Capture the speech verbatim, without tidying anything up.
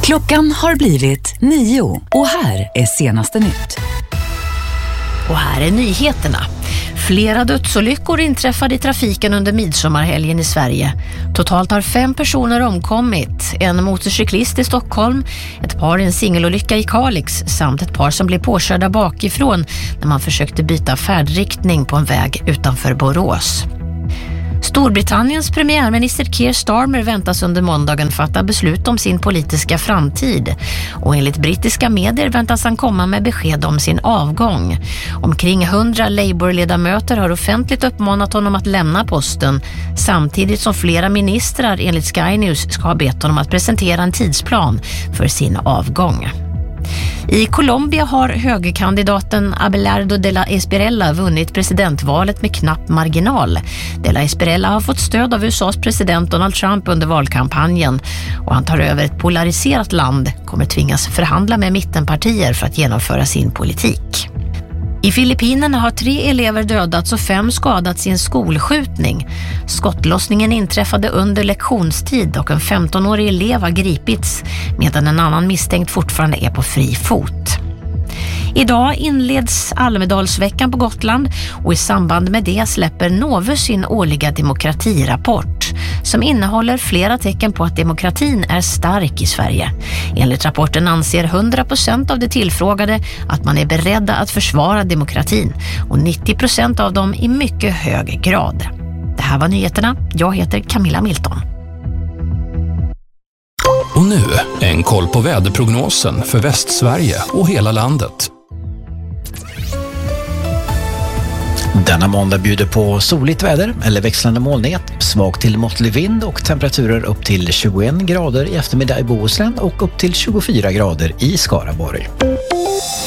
Klockan har blivit nio och här är senaste nytt. Och här är nyheterna. Flera dödsolyckor inträffade i trafiken under midsommarhelgen i Sverige. Totalt har fem personer omkommit. En motorcyklist i Stockholm, ett par i en singelolycka i Kalix samt ett par som blev påkörda bakifrån när man försökte byta färdriktning på en väg utanför Borås. Storbritanniens premiärminister Keir Starmer väntas under måndagen fatta beslut om sin politiska framtid. Och enligt brittiska medier väntas han komma med besked om sin avgång. Omkring hundra Labour-ledamöter har offentligt uppmanat honom att lämna posten, samtidigt som flera ministrar enligt Sky News ska ha bett honom att presentera en tidsplan för sin avgång. I Colombia har högerkandidaten Abelardo de la Espriella vunnit presidentvalet med knapp marginal. De la Espriella har fått stöd av U S A:s president Donald Trump under valkampanjen och han tar över ett polariserat land, kommer tvingas förhandla med mittenpartier för att genomföra sin politik. I Filippinerna har tre elever dödats och fem skadats i en skolskjutning. Skottlossningen inträffade under lektionstid och en femtonårig elev har gripits medan en annan misstänkt fortfarande är på fri fot. Idag inleds Almedalsveckan på Gotland och i samband med det släpper Novus sin årliga demokratirapport som innehåller flera tecken på att demokratin är stark i Sverige. Enligt rapporten anser hundra procent av de tillfrågade att man är beredda att försvara demokratin och nittio procent av dem i mycket hög grad. Det här var nyheterna. Jag heter Camilla Milton. Och nu en koll på väderprognosen för Västsverige och hela landet. Denna måndag bjuder på soligt väder eller växlande molnighet, svag till måttlig vind och temperaturer upp till tjugoen grader i eftermiddag i Bohuslän och upp till tjugofyra grader i Skaraborg.